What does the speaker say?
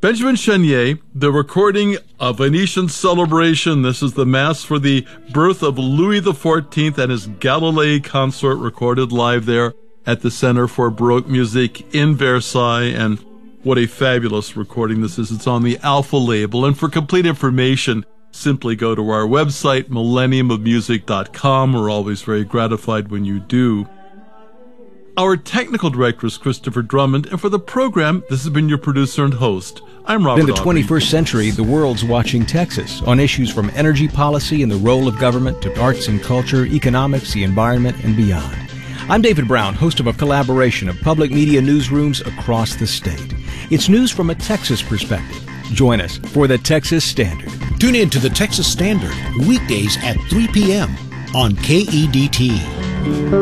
Benjamin Chenier, the recording of Venetian Celebration. This is the Mass for the birth of Louis XIV and his Galilei consort, recorded live there at the Center for Baroque Music in Versailles. And what a fabulous recording this is. It's on the Alpha label. And for complete information, simply go to our website, millenniumofmusic.com. We're always very gratified when you do. Our technical director is Christopher Drummond, and for the program, this has been your producer and host. I'm Robert In the Aubrey. 21st century, the world's watching Texas on issues from energy policy and the role of government to arts and culture, economics, the environment, and beyond. I'm David Brown, host of a collaboration of public media newsrooms across the state. It's news from a Texas perspective. Join us for the Texas Standard. Tune in to the Texas Standard, weekdays at 3 p.m. on KEDT.